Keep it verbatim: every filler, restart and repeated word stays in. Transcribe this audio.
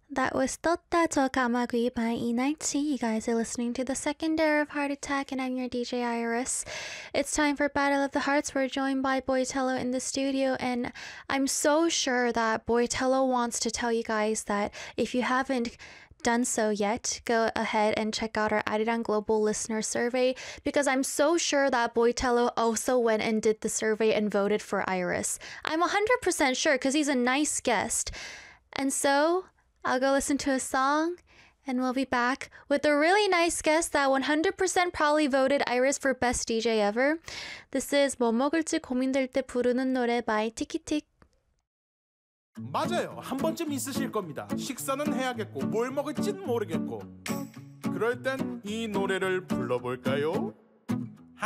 That was Totta to Kamagui by Inaichi. You guys are listening to the second hour of Heart Attack, and I'm your D J Iris. It's time for Battle of the Hearts. We're joined by Boitello in the studio, and I'm so sure that Boitello wants to tell you guys that if you haven't done so yet, go ahead and check out our Arirang Global Listener Survey, because I'm so sure that Boitello also went and did the survey and voted for Iris. I'm one hundred percent sure because he's a nice guest. And so I'll go listen to a song, and we'll be back with a really nice guest that one hundred percent probably voted Iris for best D J ever. This is 뭐 먹을지 고민될 때 부르는 노래 by 티키틱. 맞아요. 한 번쯤 있으실 겁니다. 식사는 해야겠고 뭘 먹을진 모르겠고 그럴 땐 이 노래를 불러볼까요?